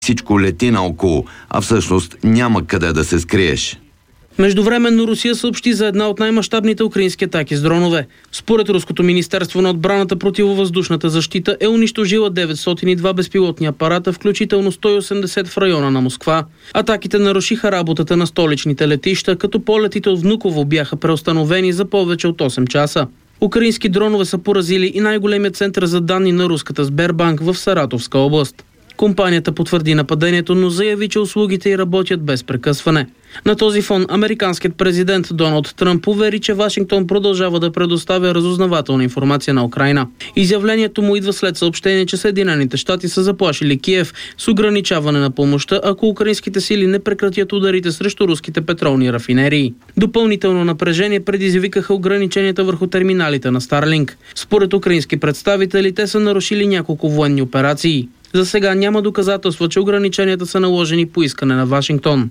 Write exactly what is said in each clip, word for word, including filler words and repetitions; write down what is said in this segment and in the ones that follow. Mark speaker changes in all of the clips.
Speaker 1: всичко лети наоколо, а всъщност няма къде да се скриеш.
Speaker 2: Междувременно Русия съобщи за една от най-мащабните украински атаки с дронове. Според Руското министерство на отбраната, противовъздушната защита е унищожила деветстотин и два безпилотни апарата, включително сто и осемдесет в района на Москва. Атаките нарушиха работата на столичните летища, като полетите от Внуково бяха преустановени за повече от осем часа. Украински дронове са поразили и най-големият център за данни на руската Сбербанк в Саратовска област. Компанията потвърди нападението, но заяви, че услугите й работят без прекъсване. На този фон американският президент Доналд Тръмп увери, че Вашингтон продължава да предоставя разузнавателна информация на Украйна. Изявлението му идва след съобщение, че Съединените щати са заплашили Киев с ограничаване на помощта, ако украинските сили не прекратят ударите срещу руските петролни рафинерии. Допълнително напрежение предизвикаха ограниченията върху терминалите на Старлинг. Според украински представители, те са нарушили няколко военни операции. За сега няма доказателства, че ограниченията са наложени по искане на Вашингтон.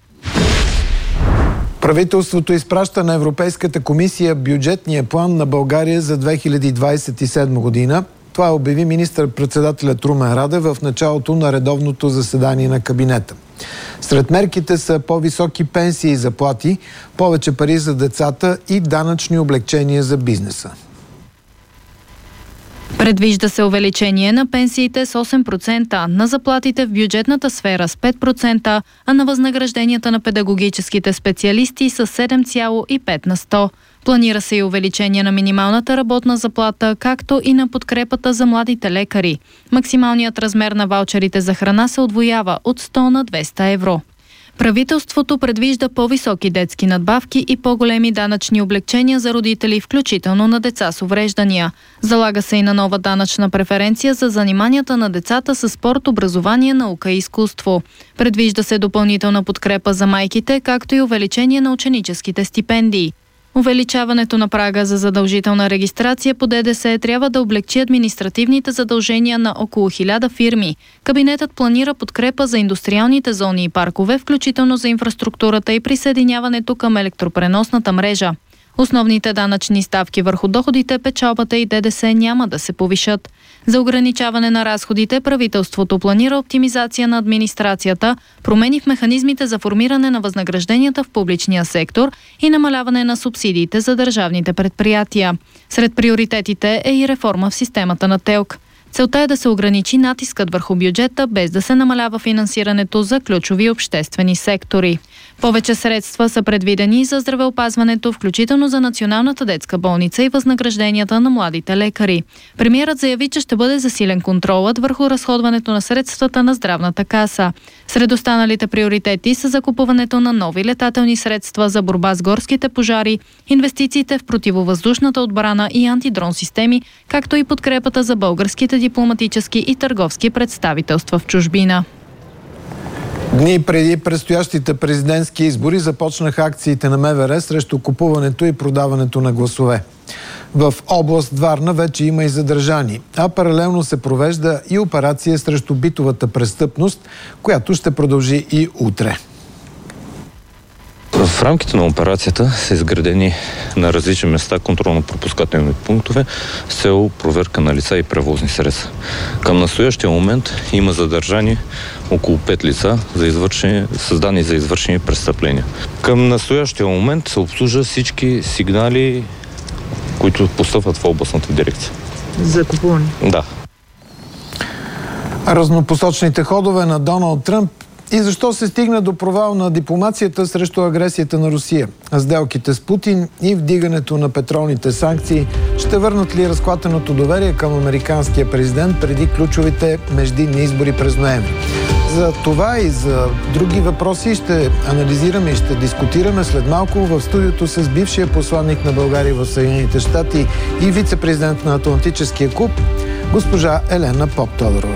Speaker 3: Правителството изпраща на Европейската комисия бюджетния план на България за две хиляди двадесет и седма година. Това обяви министър-председателят Румен Радев в началото на редовното заседание на кабинета. Сред мерките са по-високи пенсии и заплати, повече пари за децата и данъчни облекчения за бизнеса.
Speaker 4: Предвижда се увеличение на пенсиите с осем процента, на заплатите в бюджетната сфера с пет процента, а на възнагражденията на педагогическите специалисти с седем цяло и пет на сто. Планира се и увеличение на минималната работна заплата, както и на подкрепата за младите лекари. Максималният размер на ваучерите за храна се удвоява от сто на двеста евро. Правителството предвижда по-високи детски надбавки и по-големи данъчни облекчения за родители, включително на деца с увреждания. Залага се и на нова данъчна преференция за заниманията на децата със спорт, образование, наука и изкуство. Предвижда се допълнителна подкрепа за майките, както и увеличение на ученическите стипендии. Увеличаването на прага за задължителна регистрация по ДДС трябва да облекчи административните задължения на около хиляда фирми. Кабинетът планира подкрепа за индустриалните зони и паркове, включително за инфраструктурата и присъединяването към електропреносната мрежа. Основните данъчни ставки върху доходите, печалбата и ДДС няма да се повишат. За ограничаване на разходите правителството планира оптимизация на администрацията, промени в механизмите за формиране на възнагражденията в публичния сектор и намаляване на субсидиите за държавните предприятия. Сред приоритетите е и реформа в системата на ТЕЛК. Целта е да се ограничи натискът върху бюджета, без да се намалява финансирането за ключови обществени сектори. Повече средства са предвидени за здравеопазването, включително за Националната детска болница и възнагражденията на младите лекари. Премиерът заяви, че ще бъде засилен контролът върху разходването на средствата на здравната каса. Сред останалите приоритети са закупуването на нови летателни средства за борба с горските пожари, инвестициите в противовъздушната отбрана и антидрон системи, както и подкрепата за българските дипломатически и търговски представителства в чужбина.
Speaker 3: Дни преди предстоящите президентски избори започнаха акциите на МВР срещу купуването и продаването на гласове. В област Варна вече има и задържани, а паралелно се провежда и операция срещу битовата престъпност, която ще продължи и утре.
Speaker 5: В рамките на операцията са изградени на различни места контролно-пропускателни пунктове с цел проверка на лица и превозни средства. Към настоящия момент има задържани около пет лица за извършени, създани за извършени престъпления. Към настоящия момент се обслужват всички сигнали, които постъпват в областната дирекция.
Speaker 6: За купуване?
Speaker 5: Да.
Speaker 3: Разнопосочните ходове на Доналд Тръмп и защо се стигна до провал на дипломацията срещу агресията на Русия? Сделките с Путин и вдигането на петролните санкции ще върнат ли разклатеното доверие към американския президент преди ключовите междинни избори през ноември? За това и за други въпроси ще анализираме и ще дискутираме след малко в студиото с бившия посланник на България в Съединените щати и вице-президент на Атлантическия клуб, госпожа Елена Поптодорова.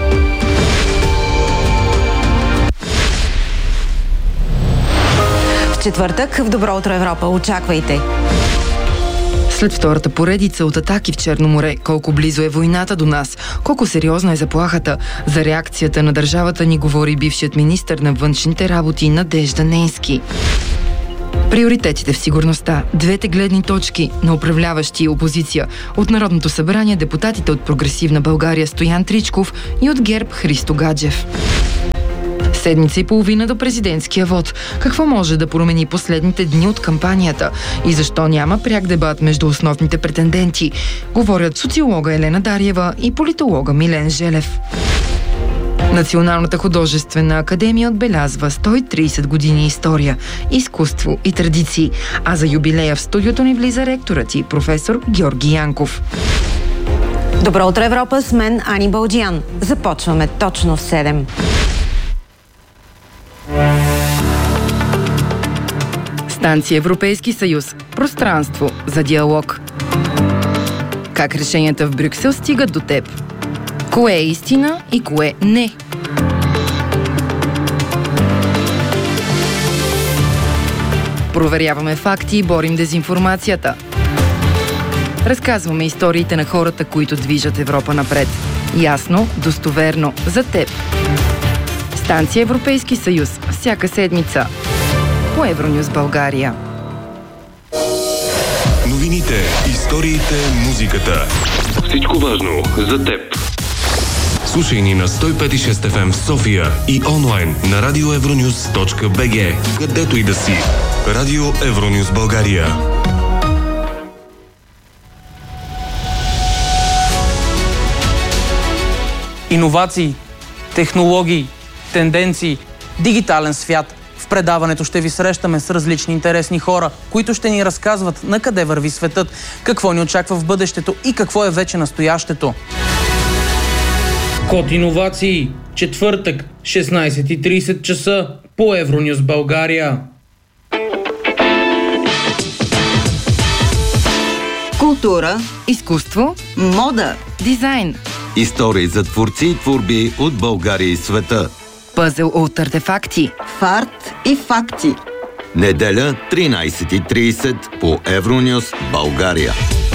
Speaker 7: Четвъртък в Добро утро Европа. Очаквайте!
Speaker 6: След втората поредица от атаки в Черно море, колко близо е войната до нас, колко сериозна е заплахата, за реакцията на държавата ни говори бившият министър на външните работи Надежда Ненски. Приоритетите в сигурността, двете гледни точки на управляващи и опозиция. От Народното събрание депутатите от Прогресивна България Стоян Тричков и от ГЕРБ Христо Гаджев. Седмица и половина до президентския вод. Какво може да промени последните дни от кампанията? И защо няма пряк дебат между основните претенденти? Говорят социолога Елена Дариева и политолога Милен Желев. Националната художествена академия отбелязва сто и трийсет години история, изкуство и традиции. А за юбилея в студиото ни влиза ректорът и професор Георги Янков.
Speaker 7: Добро утро, Европа, с мен Ани Балджиян. Започваме точно в седем.
Speaker 6: Станция Европейски съюз. Пространство за диалог. Как решенията в Брюксел стигат до теб? Кое е истина и кое не? Проверяваме факти и борим дезинформацията. Разказваме историите на хората, които движат Европа напред. Ясно, достоверно, за теб. Станция Европейски съюз. Всяка седмица. По Евронюс България.
Speaker 8: Новините, историите, музиката. Всичко важно за теб. Слушай ни на сто и пет и шест еф ем в София и онлайн на радио евронюс точка би джи. Където и да си. Радио Евронюс България.
Speaker 2: Иновации, технологии, тенденции, дигитален свят. В предаването ще ви срещаме с различни интересни хора, които ще ни разказват на къде върви светът, какво ни очаква в бъдещето и какво е вече настоящето. Код иновации. Четвъртък, шестнайсет и трийсет часа по Евронюс България.
Speaker 7: Култура,
Speaker 6: изкуство,
Speaker 7: мода,
Speaker 6: дизайн,
Speaker 1: Истории за творци и творби от България и света.
Speaker 6: пъзел от артефакти,
Speaker 7: фарт и факти.
Speaker 1: Неделя, тринайсет и трийсет по Евронюс България.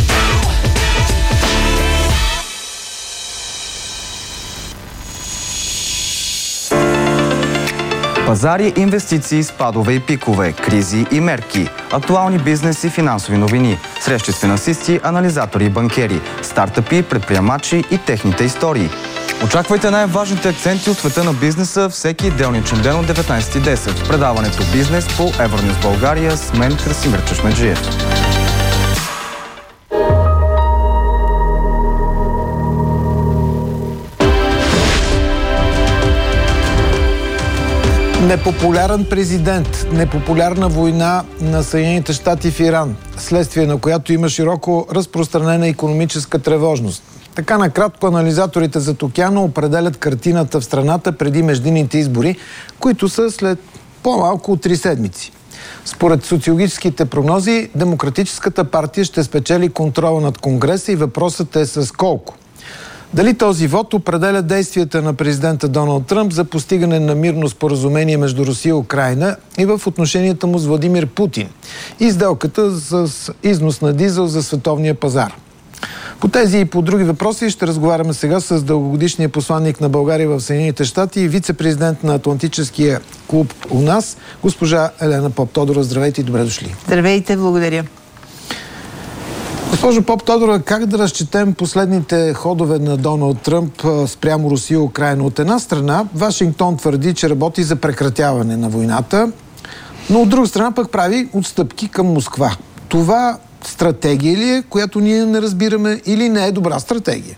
Speaker 9: Пазари, инвестиции, спадове и пикове, кризи и мерки, актуални бизнес и финансови новини, срещи с финансисти, анализатори и банкери, стартъпи, предприемачи и техните истории. Очаквайте най-важните акценти от света на бизнеса всеки делничен ден от деветнайсет и десет в предаването Бизнес по Евронюс България с мен Красимир Чешмеджиев.
Speaker 3: Непопулярен президент, непопулярна война на Съединените щати в Иран, следствие на която има широко разпространена икономическа тревожност. Така накратко анализаторите зад океана определят картината в страната преди междинните избори, които са след по-малко от три седмици. Според социологическите прогнози, Демократическата партия ще спечели контрола над Конгреса и въпросът е с колко. Дали този вод определя действията на президента Доналд Тръмп за постигане на мирно споразумение между Русия и Украйна и в отношенията му с Владимир Путин и сделката с износ на дизел за световния пазар? По тези и по други въпроси ще разговаряме сега с дългогодишния посланник на България в Съединените щати и вице-президент на Атлантическия клуб у нас, госпожа Елена Поптодорова. Здравейте и добре дошли.
Speaker 10: Здравейте, благодаря.
Speaker 3: Госпожо Поптодорова, как да разчетем последните ходове на Доналд Тръмп спрямо Русия и Украйна? От една страна, Вашингтон твърди, че работи за прекратяване на войната, но от друга страна пък прави отстъпки към Москва. Това стратегия ли е, която ние не разбираме, или не е добра стратегия?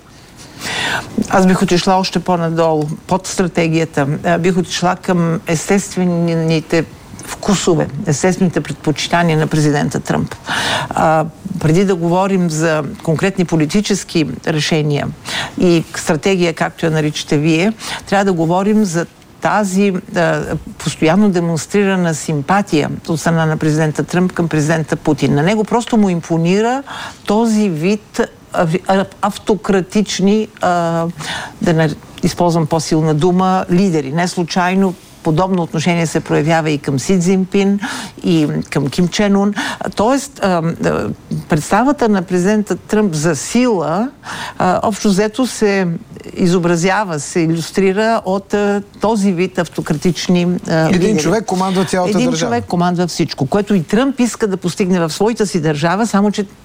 Speaker 10: Аз бих отишла още по-надолу, под стратегията. Бих отишла към естествените вкусове, естествените предпочитания на президента Тръмп. А, преди да говорим за конкретни политически решения и стратегия, както я наричате вие, трябва да говорим за тази а, постоянно демонстрирана симпатия от страна на президента Тръмп към президента Путин. На него просто му импонира този вид автократични, а, да не използвам по-силна дума, лидери. Не случайно подобно отношение се проявява и към Си Цзинпин, и към Ким Чен Ун. Тоест, представата на президента Тръмп за сила общо взето се изобразява, се илюстрира от този вид автократични лидери.
Speaker 3: Един човек командва цялата
Speaker 10: Един
Speaker 3: държава.
Speaker 10: човек командва всичко, което и Тръмп иска да постигне в своята си държава, само че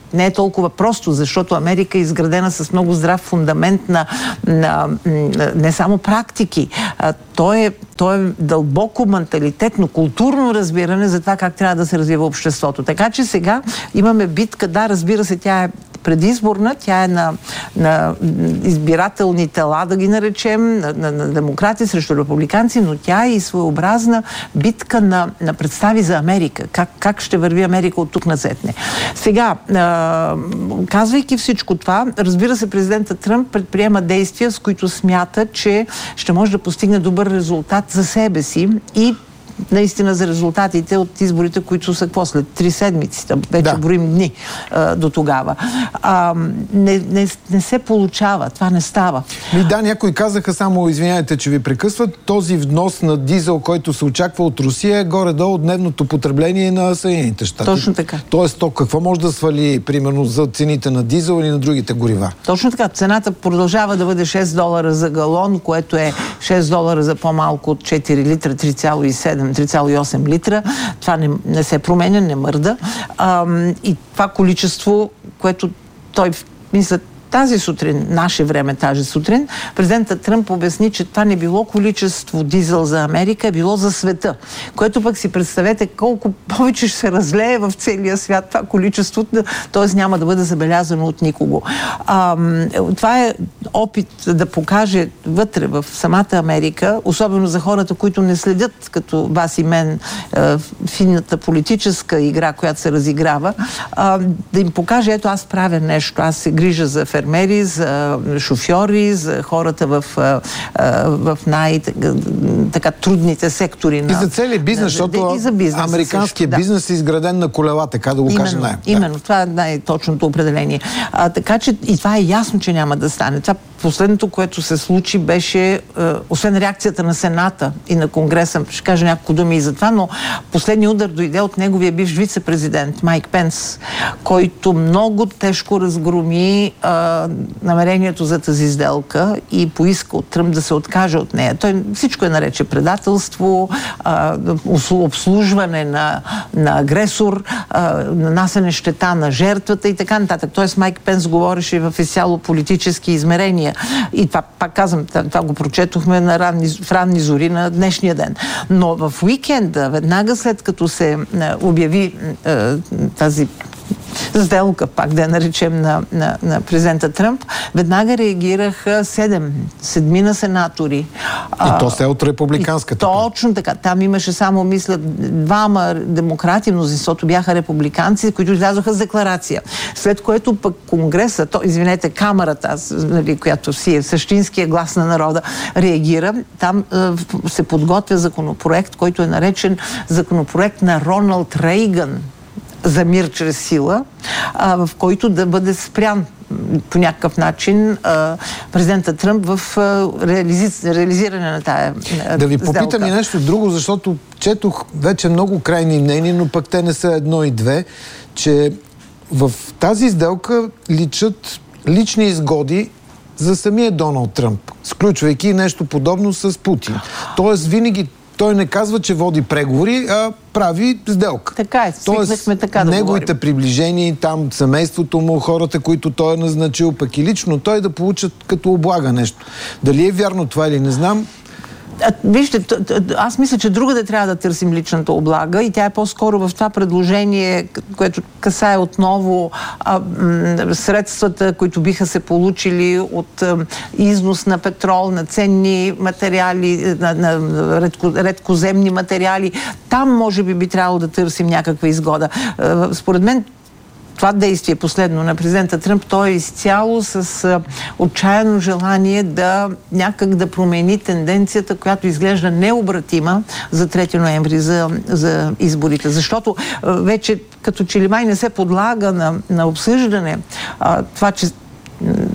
Speaker 10: не е толкова просто, защото Америка е изградена с много здрав фундамент на, на, на не само практики. А, то, е, то е дълбоко менталитетно, културно разбиране за това как трябва да се развива обществото. Така че сега имаме битка, да, разбира се, тя е предизборна, тя е на, на избирателни тела, да ги наречем, на, на, на демократи срещу републиканци, но тя е и своеобразна битка на, на представи за Америка. Как, как ще върви Америка от тук насетне. Сега, а, казвайки всичко това, разбира се, президента Тръмп предприема действия, с които смята, че ще може да постигне добър резултат за себе си и наистина за резултатите от изборите, които са какво след три седмици. Вече да. броим дни а, до тогава. А, не, не, не се получава. Това не става.
Speaker 3: И да, някои казаха, само извиняйте, че ви прекъсват, този внос на дизел, който се очаква от Русия, е горе-долу дневното потребление на Съединените щати.
Speaker 10: Точно така.
Speaker 3: Тоест, то какво може да свали, примерно, за цените на дизел или на другите горива?
Speaker 10: Точно така. Цената продължава да бъде шест долара за галон, което е шест долара за по-малко от четири литра, три цяло и седем три цяло и осем литра. Това не, не се променя, не мърда. А, и това количество, което той мисля тази сутрин, наше време тази сутрин, президентът Тръмп обясни, че това не било количество дизел за Америка, е било за света. Което пък си представете колко повече ще се разлее в целия свят това количество, т.е. няма да бъде забелязано от никого. А, това е опит да покаже вътре в самата Америка, особено за хората, които не следят като вас и мен финната политическа игра, която се разиграва, а, да им покаже, ето аз правя нещо, аз се грижа за фермери, за шофьори, за хората в, в най-така трудните сектори. На,
Speaker 3: и за целият бизнес, на, защото и за бизнес, американският също, бизнес да. е изграден на колела, така да го
Speaker 10: именно,
Speaker 3: кажем най-
Speaker 10: Именно,
Speaker 3: да.
Speaker 10: това е най-точното определение. А, така че и това е ясно, че няма да стане. Това последното, което се случи, беше, е, освен реакцията на Сената и на Конгреса, ще кажа няколко думи и за това, но последният удар дойде от неговия бивш вице-президент Майк Пенс, който много тежко разгроми е, намерението за тази сделка и поиска от Тръмп да се откаже от нея. Той всичко е нарече предателство, е, обслужване на, на агресор, е, нанасене щета на жертвата и така нататък. Тоест Майк Пенс говореше в изцяло политически измерения. И това, пак казвам, това го прочетохме на ранни, в ранни зори на днешния ден. Но в уикенда, веднага след като се обяви е, тази сделка, пак да я наречем, на, на, на президента Тръмп, веднага реагираха седем, седмина сенатори.
Speaker 3: И а, то се от републиканската.
Speaker 10: Точно така. Там имаше само, мисля, двама демократи, мнозинството бяха републиканци, които излязоха с декларация. След което пък Конгреса, то, извинете, камерата, нали, която си е същинския глас на народа, реагира. Там е, се подготвя законопроект, който е наречен законопроект на Роналд Рейган за мир чрез сила, а, в който да бъде спрян по някакъв начин а, президента Тръмп в а, реализи... реализиране на тая а,
Speaker 3: Да ви попитам
Speaker 10: сделка.
Speaker 3: и нещо друго, защото четох вече много крайни мнения, но пък те не са едно и две, че в тази сделка личат лични изгоди за самия Доналд Тръмп, сключвайки нещо подобно с Путин. Тоест винаги той не казва, че води преговори, а прави сделка.
Speaker 10: Така е, свикнахме така да
Speaker 3: неговите
Speaker 10: говорим.
Speaker 3: приближени, там семейството му, хората, които той е назначил, пък и лично той да получат като облага нещо. Дали е вярно това или не знам?
Speaker 10: А, вижте, аз мисля, че друга да трябва да търсим личната облага и тя е по-скоро в това предложение, което касае отново а, м, средствата, които биха се получили от а, износ на петрол, на ценни материали, на, на редко, редкоземни материали. Там може би би трябвало да търсим някаква изгода. А, според мен това действие последно на президента Тръмп, той е изцяло с а, отчаяно желание да някак да промени тенденцията, която изглежда необратима за трети ноември, за, за изборите. Защото а, вече като че ли май не се подлага на, на обсъждане а, това, че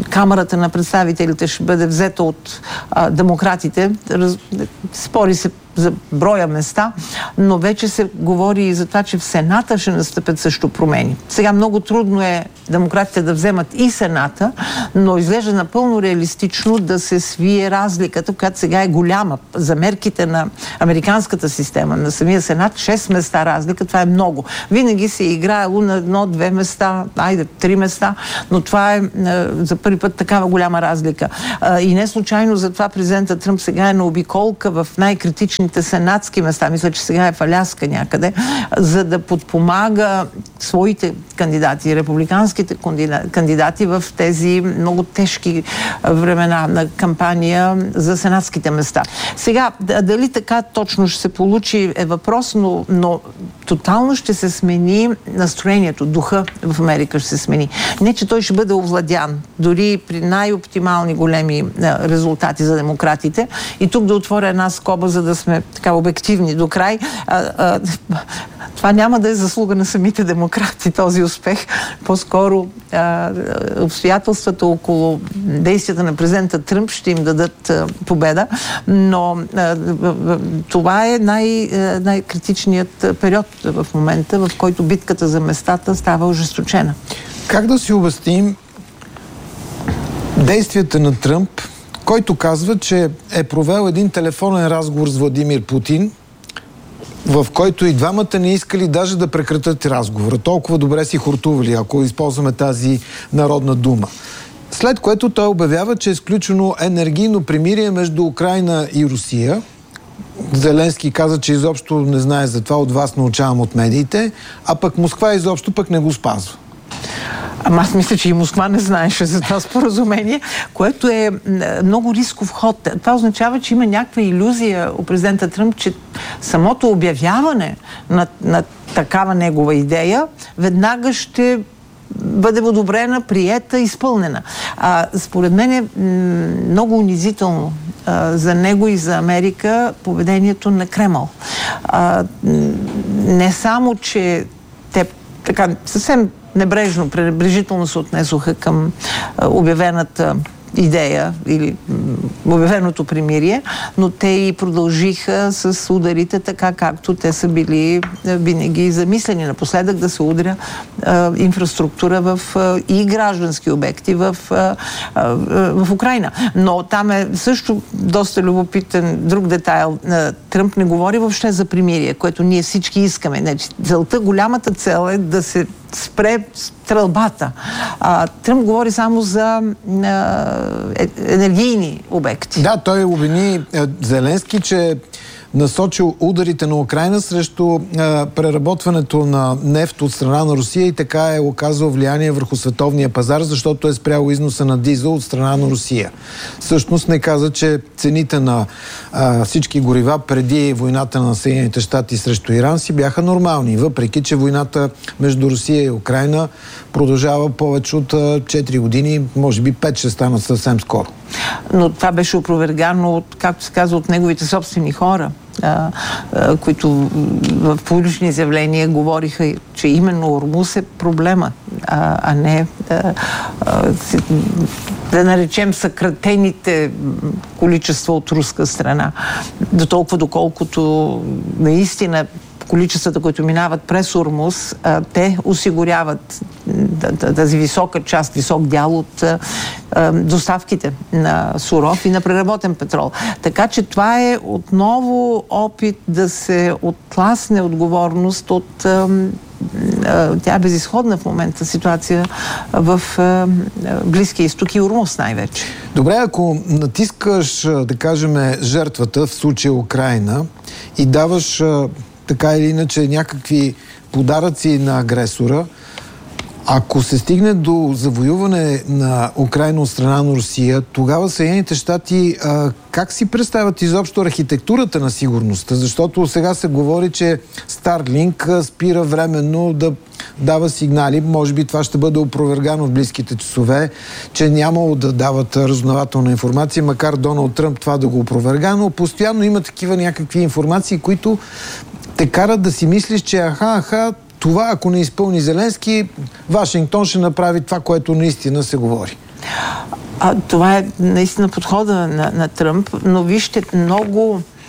Speaker 10: Камарата на представителите ще бъде взета от а, демократите. Раз, спори се за броя места, но вече се говори и за това, че в Сената ще настъпят също промени. Сега много трудно е демократите да вземат и Сената, но изглежда напълно реалистично да се свие разликата, която сега е голяма. За мерките на американската система, на самия Сенат, шест места разлика, това е много. Винаги се е играело на едно-две места, айде, три места, но това е за първи път такава голяма разлика. И не случайно затова президента Тръмп сега е на обиколка в най-критичните сенатски места, мисля, че сега е в Аляска някъде, за да подпомага своите кандидати, републиканските кандидати в тези много тежки времена на кампания за сенатските места. Сега, дали така точно ще се получи е въпрос, но, но тотално ще се смени настроението, духа в Америка ще се смени. Не, че той ще бъде овладян, дори при най-оптимални големи резултати за демократите. И тук да отворя една скоба, за да сме така обективни до край. А, а, това няма да е заслуга на самите демократи, този успех. По-скоро а, обстоятелствата около действията на президента Тръмп ще им дадат а, победа, но а, това е най, а, най-критичният период в момента, в който битката за местата става ожесточена.
Speaker 3: Как да си обясним действията на Тръмп, който казва, че е провел един телефонен разговор с Владимир Путин, в който и двамата не искали даже да прекратят разговора. Толкова добре си хортували, ако използваме тази народна дума. След което той обявява, че е изключено енергийно примирие между Украйна и Русия. Зеленски каза, че изобщо не знае за това, от вас научавам от медиите, а пък Москва изобщо пък не го спазва.
Speaker 10: Ама аз мисля, че и Москва не знаеше за това споразумение, което е много рисков ход. Това означава, че има някаква илюзия у президента Тръмп, че самото обявяване на, на такава негова идея веднага ще бъде одобрена, приета, изпълнена. А, според мен е много унизително а, за него и за Америка поведението на Кремъл. А, не само, че те така съвсем небрежно, пренебрежително се отнесоха към а, обявената идея или обявеното примирие, но те и продължиха с ударите така, както те са били винаги замислени. Напоследък да се удря а, инфраструктура в а, и граждански обекти в, а, а, в Украйна. Но там е също доста любопитен друг детайл. Тръмп не говори въобще за примирие, което ние всички искаме. Значи, целта, голямата цел е да се спре стрелбата. А, Тръмп говори само за а, е, енергийни обекти.
Speaker 3: Да, той обвини е, Зеленски, че насочил ударите на Украйна срещу а, преработването на нефт от страна на Русия и така е оказал влияние върху световния пазар, защото е спрял износа на дизел от страна на Русия. Всъщност не каза, че цените на а, всички горива преди войната на Съединените щати срещу Иран си бяха нормални, въпреки че войната между Русия и Украйна продължава повече от а, четири години, може би пет ще станат съвсем скоро.
Speaker 10: Но това беше опровергано от, както се казва, от неговите собствени хора, а, а, които в публични изявления говориха, че именно Ормуз е проблема, а, а не а, а, да наречем съкратените количества от руска страна. До толкова, доколкото наистина количествата, които минават през Ормуз, те осигуряват тази висока част, висок дял от доставките на суров и на преработен петрол. Така че това е отново опит да се оттласне отговорност от тя е безизходна в момента ситуация в Близкия изток и Ормуз най-вече.
Speaker 3: Добре, ако натискаш, да кажем, жертвата, в случая Украйна, и даваш така или иначе някакви подаръци на агресора, ако се стигне до завоюване на Украйна от страна на Русия, тогава Съединените щати а, как си представят изобщо архитектурата на сигурността? Защото сега се говори, че Starlink спира временно да дава сигнали, може би това ще бъде опровергано в близките часове, че нямало да дават разузнавателна информация, макар Доналд Тръмп това да го опроверга, но постоянно има такива някакви информации, които те карат да си мислиш, че аха, аха, това, ако не изпълни Зеленски, Вашингтон ще направи това, което наистина се говори.
Speaker 10: А, това е наистина подхода на, на Тръмп, но вижте, много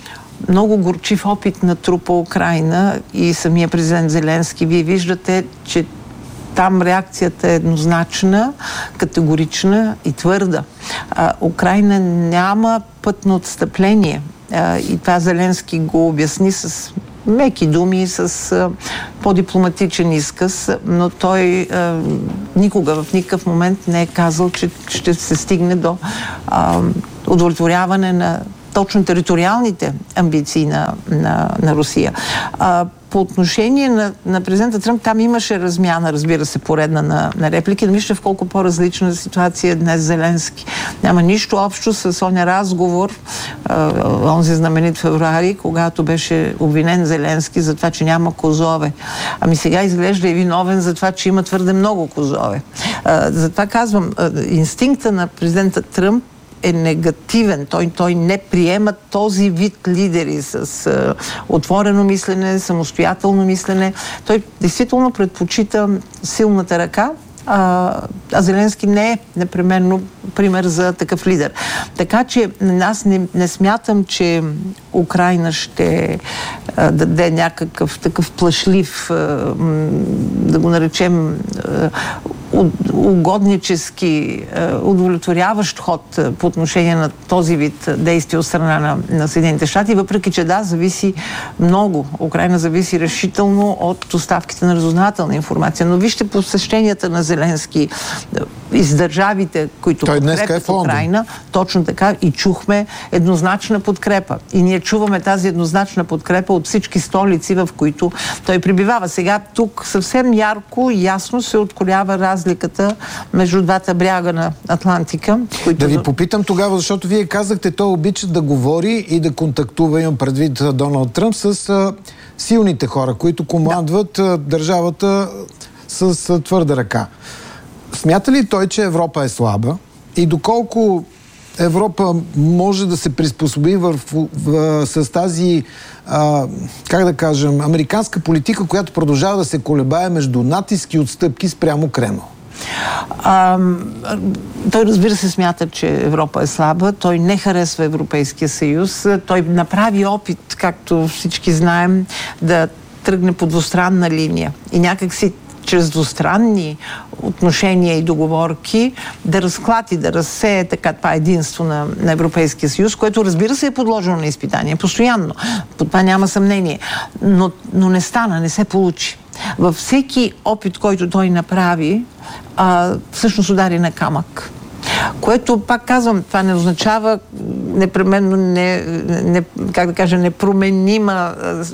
Speaker 10: много горчив опит на трупа Украйна и самия президент Зеленски. Вие виждате, че там реакцията е еднозначна, категорична и твърда. А, Украйна няма път на отстъпление. А, и това Зеленски го обясни с меки думи, с а, по-дипломатичен изказ, но той а, никога в никакъв момент не е казал, че ще се стигне до а, удовлетворяване на точно териториалните амбиции на, на, на Русия. А, по отношение на, на президента Тръмп, там имаше размяна, разбира се, поредна на, на реплики, но вижте в колко по-различна ситуация днес Зеленски. Няма нищо общо с оня разговор, а, онзи знаменит февруари, когато беше обвинен Зеленски за това, че няма козове. Ами сега изглежда и виновен за това, че има твърде много козове. А, затова казвам, а, инстинкта на президента Тръмп е негативен. Той, той не приема този вид лидери с а, отворено мислене, самостоятелно мислене. Той действително предпочита силната ръка, а, а Зеленски не е непременно пример за такъв лидер. Така че аз не, не смятам, че Украйна ще а, даде някакъв такъв плашлив, а, да го наречем а, угоднически, удовлетворяващ ход по отношение на този вид действия от страна на, на Съединените щати, въпреки че да, зависи много. Украйна зависи решително от доставките на разузнавателна информация. Но вижте посещенията на Зеленски из държавите, които подкрепят Украйна, точно така и чухме еднозначна подкрепа. И ние чуваме тази еднозначна подкрепа от всички столици, в които той пребивава. Сега тук съвсем ярко и ясно се откроява разликата между двата бряга на Атлантика. Които...
Speaker 3: Да ви попитам тогава, защото вие казахте, той обича да говори и да контактува, имам предвид Доналд Тръмп, с а, силните хора, които командват да. държавата с а, твърда ръка. Смята ли той, че Европа е слаба и доколко Европа може да се приспособи в, в, в, с тази, а, как да кажем, американска политика, която продължава да се колебае между натиски и отстъпки спрямо Кремъл?
Speaker 10: А, той разбира се смята, че Европа е слаба. Той не харесва Европейския съюз. Той направи опит, както всички знаем, да тръгне по двустранна линия. И някак си чрез двустранни отношения и договорки да разклати, да разсее така това единство на, на Европейския съюз, което разбира се е подложено на изпитание постоянно. По това няма съмнение. Но, но не стана, не се получи. Във всеки опит, който той направи, а, всъщност удари на камък. Което, пак казвам, това не означава непременно не, не, как да кажа, непроменима а,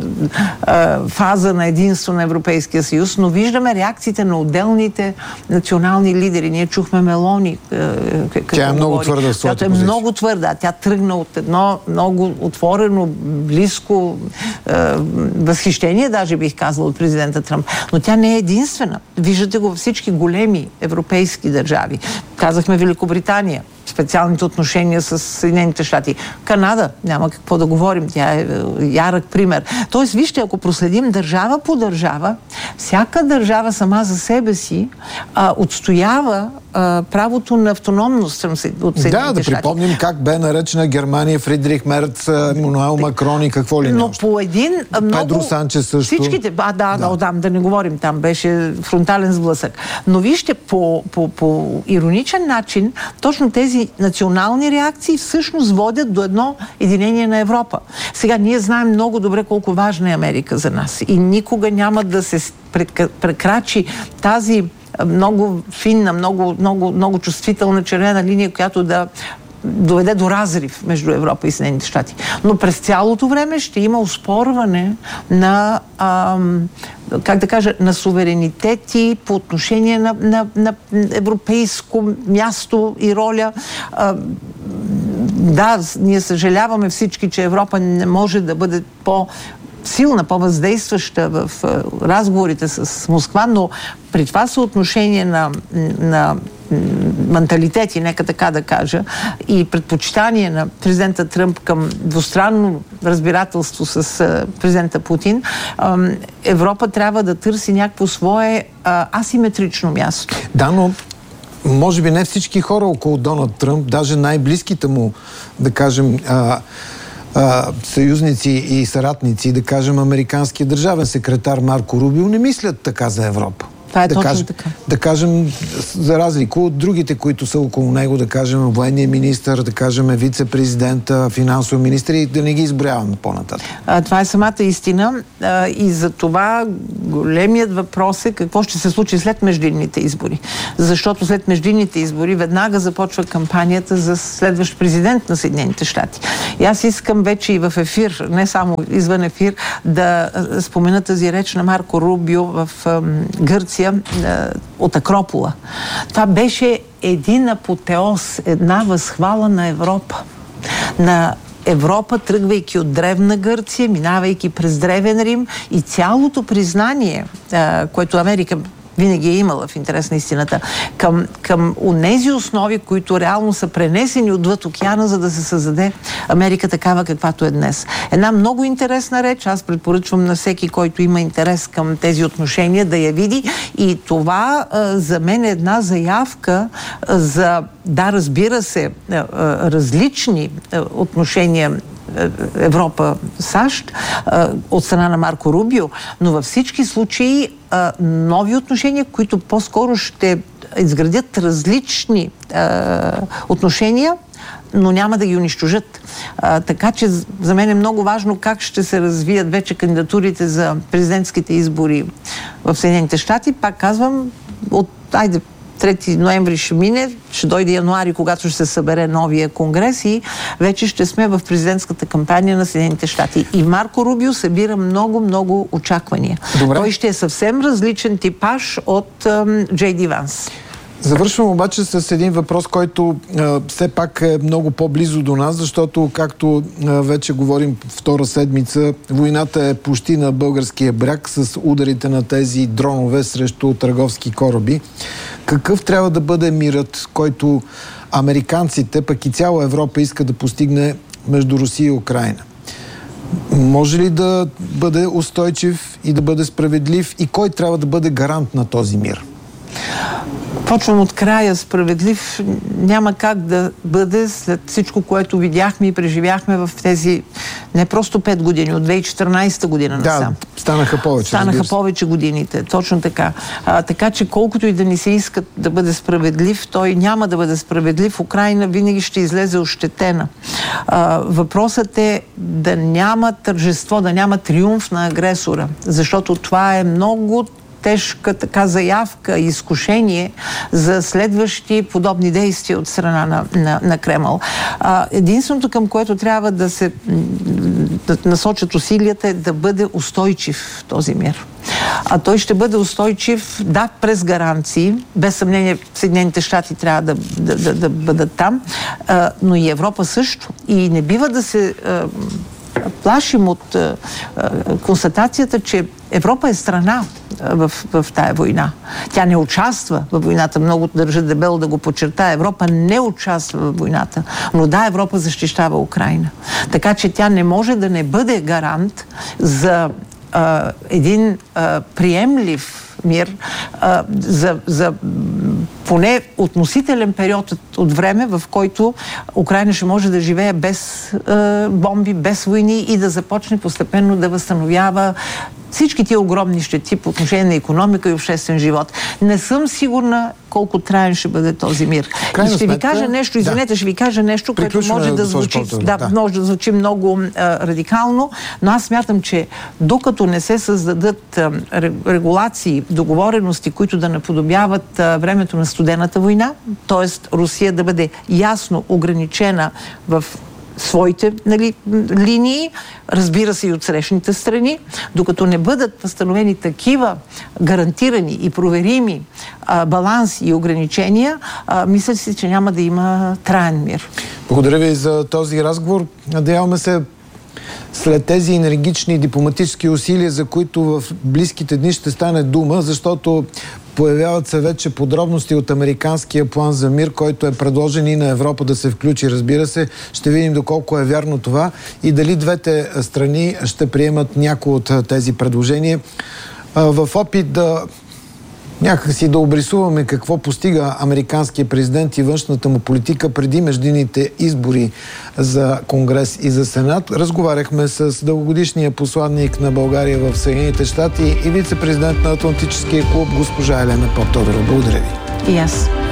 Speaker 10: а, фаза на единство на Европейския съюз, но виждаме реакциите на отделните национални лидери. Ние чухме Мелони. А,
Speaker 3: тя е много твърда в своята позиция.
Speaker 10: Тя е много твърда. Тя тръгна от едно много отворено, близко а, възхищение, даже бих казала, от президента Тръмп. Но тя не е единствена. Виждате го във всички големи европейски държави. Казахме Великобритания, специалните отношения с Съединените щати. Канада, няма какво да говорим, тя е ярък пример. Тоест, вижте, ако проследим държава по държава, всяка държава сама за себе си а, отстоява а, правото на автономност от Съединените щати.
Speaker 3: Да, да припомним как бе наречена Германия, Фридрих Мерц, Емануел Макрон и какво ли не.
Speaker 10: Но по един много...
Speaker 3: Педро Санчес също.
Speaker 10: Всичките, а, да, да, да, да не говорим, там беше фронтален сблъсък. Но вижте, по, по, по ироничен начин, точно тези национални реакции всъщност водят до едно единение на Европа. Сега ние знаем много добре колко важна е Америка за нас и никога няма да се прекрачи тази много финна, много, много, много чувствителна червена линия, която да доведе до разрив между Европа и Съединените щати. Но през цялото време ще има оспорване на, ам, как да кажа, на суверенитети по отношение на, на, на европейско място и роля. А, да, ние съжаляваме всички, че Европа не може да бъде по силна, по-въздействаща в разговорите с Москва, но при това съотношение на, на менталитети, нека така да кажа, и предпочитание на президента Тръмп към двустранно разбирателство с президента Путин, Европа трябва да търси някакво свое асиметрично място.
Speaker 3: Да, но може би не всички хора около Доналд Тръмп, даже най-близките му, да кажем, а, съюзници и съратници, да кажем американския държавен секретар Марко Рубио, не мислят така за Европа.
Speaker 10: Това е
Speaker 3: да
Speaker 10: точно
Speaker 3: кажем,
Speaker 10: така.
Speaker 3: Да кажем, за разлика от другите, които са около него, да кажем военния министър, да кажем вице-президента, финансов министър и да не ги изброяваме по-нататък.
Speaker 10: А, това е самата истина а, и за това големият въпрос е какво ще се случи след междинните избори. Защото след междинните избори веднага започва кампанията за следващ президент на Съединените щати. И аз искам вече и в ефир, не само извън ефир, да спомена тази реч на Марко Рубио в а, Гърция от Акропола. Това беше един апотеоз, една възхвала на Европа. На Европа, тръгвайки от древна Гърция, минавайки през древен Рим и цялото признание, което Америка винаги е имала в интерес на истината, към, към онези основи, които реално са пренесени отвъд океана, за да се създаде Америка такава, каквато е днес. Една много интересна реч, аз препоръчвам на всеки, който има интерес към тези отношения, да я види и това а, за мен е една заявка а, за, да, разбира се, а, а, различни а, отношения Европа-САЩ от страна на Марко Рубио, но във всички случаи нови отношения, които по-скоро ще изградят различни отношения, но няма да ги унищожат. А, така че за мен е много важно как ще се развият вече кандидатурите за президентските избори в Съединените щати. Пак казвам, от айде трети ноември ще мине, ще дойде януари, когато ще се събере новия конгрес и вече ще сме в президентската кампания на Съединените щати. И Марко Рубио събира много-много очаквания. Добре. Той ще е съвсем различен типаж от Джей Ди Ванс.
Speaker 3: Завършвам обаче с един въпрос, който а, все пак е много по-близо до нас, защото, както а, вече говорим втора седмица, войната е почти на българския бряг с ударите на тези дронове срещу търговски кораби. Какъв трябва да бъде мирът, който американците, пък и цяла Европа иска да постигне между Русия и Украйна? Може ли да бъде устойчив и да бъде справедлив и кой трябва да бъде гарант на този мир?
Speaker 10: Почвам от края. Справедлив няма как да бъде след всичко, което видяхме и преживяхме в тези не просто пет години, от две хиляди и четиринадесета година насам.
Speaker 3: Да, станаха повече.
Speaker 10: Станаха повече годините, точно така. А, така че колкото и да ни се иска да бъде справедлив, той няма да бъде справедлив. Украйна винаги ще излезе ощетена. А, въпросът е да няма тържество, да няма триумф на агресора, защото това е много тежка така заявка и изкушение за следващи подобни действия от страна на, на, на Кремъл. А, единственото, към което трябва да се да насочат усилията е да бъде устойчив този мир. А той ще бъде устойчив, да, през гаранции. Без съмнение Съединените щати трябва да, да, да, да бъдат там, а, но и Европа също. И не бива да се а, плашим от а, а, констатацията, че Европа е страна в, в тая война. Тя не участва в войната. Много държа дебело да го подчертая. Европа не участва в войната. Но да, Европа защищава Украйна. Така че тя не може да не бъде гарант за а, един а, приемлив мир, а, за, за поне относителен период от, от време, в който Украйна ще може да живее без а, бомби, без войни и да започне постепенно да възстановява всички тия огромни щети по отношение на икономика и обществен живот. Не съм сигурна колко траен ще бъде този мир. И ще ви кажа нещо, извинете, да. ще ви кажа нещо, което може да, да звучи, да, да. може да звучи много а, радикално, но аз смятам, че докато не се създадат а, регулации, договорености, които да наподобяват а, времето на студената война, т.е. Русия да бъде ясно ограничена в своите, нали, линии, разбира се и от срещните страни, докато не бъдат възстановени такива гарантирани и проверими а, баланси и ограничения, а, мисля си, че няма да има траен мир.
Speaker 3: Благодаря ви за този разговор. Надяваме се след тези енергични дипломатически усилия, за които в близките дни ще стане дума, защото появяват се вече подробности от американския план за мир, който е предложен и на Европа да се включи, разбира се. Ще видим доколко е вярно това и дали двете страни ще приемат някои от тези предложения. В опит да Някак си да обрисуваме какво постига американския президент и външната му политика преди междинните избори за Конгрес и за Сенат. Разговаряхме с дългогодишния посланник на България в Съединените щати и вице-президент на Атлантическия клуб госпожа Елена Поптодорова. Благодаря ви.
Speaker 10: И аз.